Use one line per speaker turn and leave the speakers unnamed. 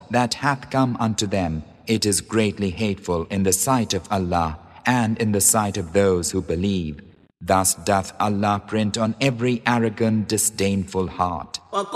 that hath come unto them, it is greatly hateful in the sight of Allah and in the sight of those who believe. Thus doth Allah print on every arrogant, disdainful heart.